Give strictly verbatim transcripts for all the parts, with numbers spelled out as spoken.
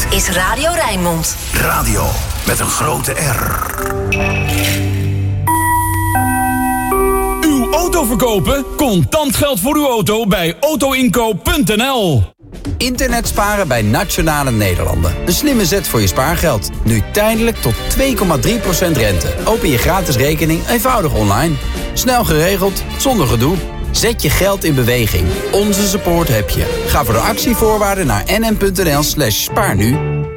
is Radio Rijnmond. Radio met een grote R. Uw auto verkopen? Contant geld voor uw auto bij autoinkoop punt n l. Internet sparen bij Nationale Nederlanden. Een slimme zet voor je spaargeld. Nu tijdelijk tot twee komma drie procent rente. Open je gratis rekening eenvoudig online. Snel geregeld, zonder gedoe. Zet je geld in beweging. Onze support heb je. Ga voor de actievoorwaarden naar nm.nl slash spaarnu.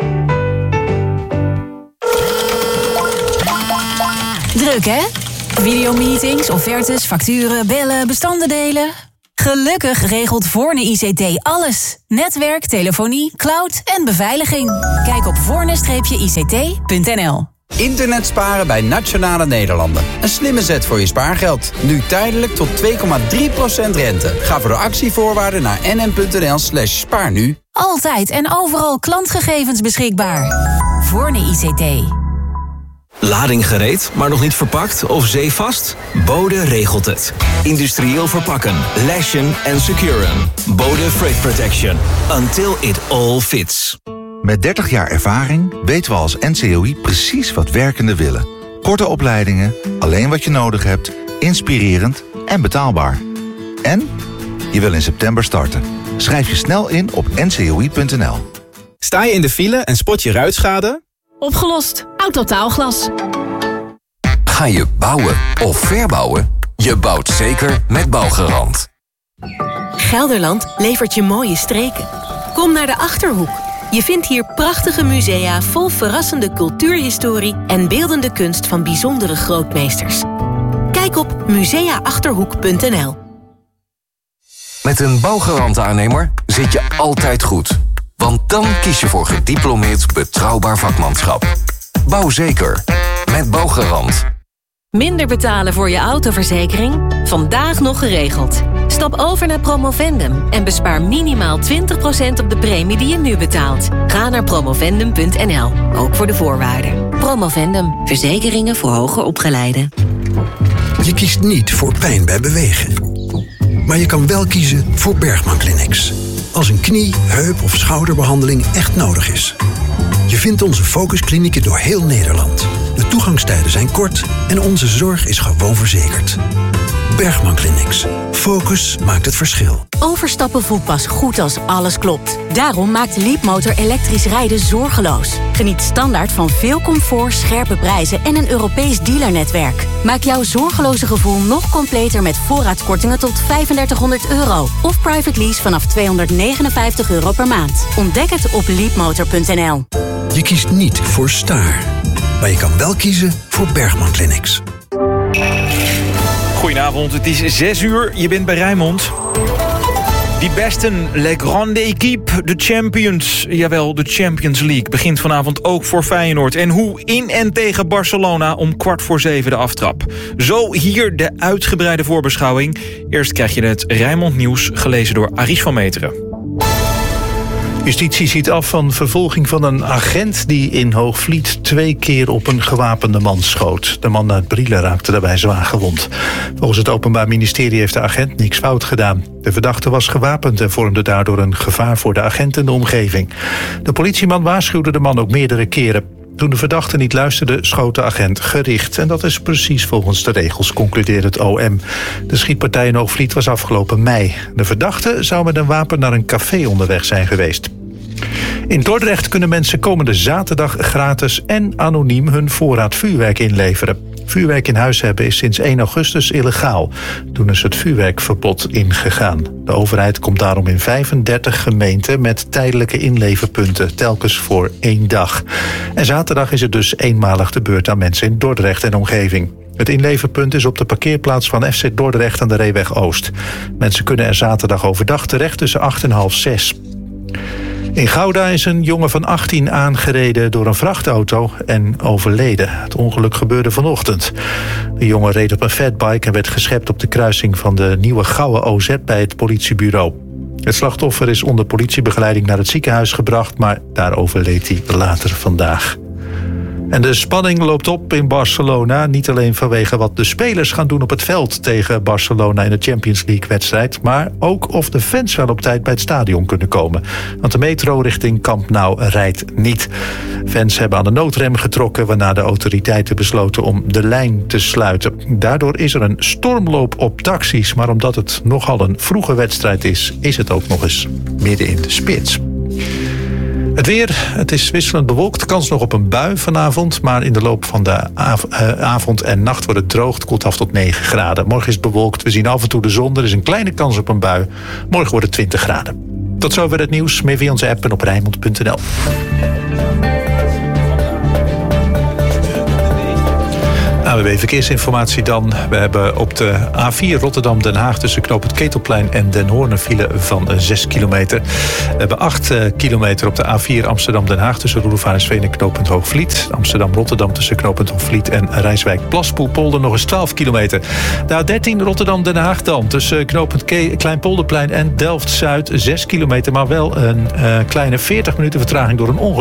Druk, hè? Videomeetings, offertes, facturen, bellen, bestanden delen. Gelukkig regelt Voorne I C T alles. Netwerk, telefonie, cloud en beveiliging. Kijk op voorne I C T punt n l. Internet sparen bij Nationale Nederlanden. Een slimme zet voor je spaargeld. Nu tijdelijk tot twee komma drie procent rente. Ga voor de actievoorwaarden naar nm.nl slash spaarnu. Altijd en overal klantgegevens beschikbaar. Voorne I C T. Lading gereed, maar nog niet verpakt of zeevast? Bode regelt het. Industrieel verpakken, lashen en securen. Bode Freight Protection. Until it all fits. Met dertig jaar ervaring weten we als N C O I precies wat werkenden willen. Korte opleidingen, alleen wat je nodig hebt, inspirerend en betaalbaar. En je wil in september starten. Schrijf je snel in op n c o i punt n l. Sta je in de file en spot je ruitschade? Opgelost. Autotaalglas. Ga je bouwen of verbouwen? Je bouwt zeker met Bouwgarant. Gelderland levert je mooie streken. Kom naar de Achterhoek. Je vindt hier prachtige musea vol verrassende cultuurhistorie en beeldende kunst van bijzondere grootmeesters. Kijk op musea achterhoek punt n l. Met een Bouwgarant-aannemer zit je altijd goed. Want dan kies je voor gediplomeerd betrouwbaar vakmanschap. Bouw zeker. Met Bouwgarant. Minder betalen voor je autoverzekering? Vandaag nog geregeld. Stap over naar Promovendum en bespaar minimaal twintig procent op de premie die je nu betaalt. Ga naar promovendum punt n l, ook voor de voorwaarden. Promovendum, verzekeringen voor hoger opgeleiden. Je kiest niet voor pijn bij bewegen. Maar je kan wel kiezen voor Bergman Clinics. Als een knie, heup of schouderbehandeling echt nodig is. Je vindt onze focusklinieken door heel Nederland. De toegangstijden zijn kort en onze zorg is gewoon verzekerd. Bergman Clinics. Focus maakt het verschil. Overstappen voelt pas goed als alles klopt. Daarom maakt Leapmotor elektrisch rijden zorgeloos. Geniet standaard van veel comfort, scherpe prijzen en een Europees dealernetwerk. Maak jouw zorgeloze gevoel nog completer met voorraadkortingen tot vijfendertighonderd euro. Of private lease vanaf tweehonderdnegenenvijftig euro per maand. Ontdek het op leapmotor punt n l. Je kiest niet voor Staar. Maar je kan wel kiezen voor Bergman Clinics. Goedenavond, het is zes uur. Je bent bij Rijnmond. Die besten, Le Grande Équipe, de Champions. Jawel, de Champions League begint vanavond ook voor Feyenoord. En hoe in en tegen Barcelona om kwart voor zeven de aftrap. Zo hier de uitgebreide voorbeschouwing. Eerst krijg je het Rijnmond Nieuws, gelezen door Aries van Meteren. Justitie ziet af van vervolging van een agent die in Hoogvliet twee keer op een gewapende man schoot. De man uit Brielen raakte daarbij zwaar gewond. Volgens het Openbaar Ministerie heeft de agent niks fout gedaan. De verdachte was gewapend en vormde daardoor een gevaar voor de agent en de omgeving. De politieman waarschuwde de man ook meerdere keren. Toen de verdachte niet luisterde, schoot de agent gericht. En dat is precies volgens de regels, concludeert het O M. De schietpartij in Hoogvliet was afgelopen mei. De verdachte zou met een wapen naar een café onderweg zijn geweest. In Dordrecht kunnen mensen komende zaterdag gratis en anoniem hun voorraad vuurwerk inleveren. Vuurwerk in huis hebben is sinds één augustus illegaal. Toen is het vuurwerkverbod ingegaan. De overheid komt daarom in vijfendertig gemeenten met tijdelijke inleverpunten, telkens voor één dag. En zaterdag is het dus eenmalig de beurt aan mensen in Dordrecht en omgeving. Het inleverpunt is op de parkeerplaats van F C Dordrecht aan de Reeweg Oost. Mensen kunnen er zaterdag overdag terecht tussen acht en half zes. In Gouda is een jongen van achttien aangereden door een vrachtauto en overleden. Het ongeluk gebeurde vanochtend. De jongen reed op een fatbike en werd geschept op de kruising van de Nieuwe Gouwe O Z bij het politiebureau. Het slachtoffer is onder politiebegeleiding naar het ziekenhuis gebracht, maar daar overleed hij later vandaag. En de spanning loopt op in Barcelona. Niet alleen vanwege wat de spelers gaan doen op het veld tegen Barcelona in de Champions League-wedstrijd, maar ook of de fans wel op tijd bij het stadion kunnen komen. Want de metro richting Camp Nou rijdt niet. Fans hebben aan de noodrem getrokken, waarna de autoriteiten besloten om de lijn te sluiten. Daardoor is er een stormloop op taxis, maar omdat het nogal een vroege wedstrijd is, is het ook nog eens midden in de spits. Het weer, het is wisselend bewolkt. Kans nog op een bui vanavond. Maar in de loop van de av- uh, avond en nacht wordt het droog. Het koelt af tot negen graden. Morgen is het bewolkt. We zien af en toe de zon. Er is een kleine kans op een bui. Morgen wordt het twintig graden. Tot zover het nieuws. Meer via onze app en op Rijnmond punt n l. A W B Verkeersinformatie dan. We hebben op de A vier Rotterdam-Den Haag tussen knoop het Ketelplein en Den Hoorn een file van zes kilometer. We hebben acht kilometer op de A vier Amsterdam-Den Haag tussen Roelofarendsveen en knooppunt Hoogvliet. Amsterdam-Rotterdam tussen knooppunt Hoogvliet en Rijswijk-Plaspoelpolder nog eens twaalf kilometer. De A dertien Rotterdam-Den Haag dan tussen knooppunt Kleinpolderplein en Delft-Zuid zes kilometer, maar wel een uh, kleine veertig minuten vertraging door een ongeluk.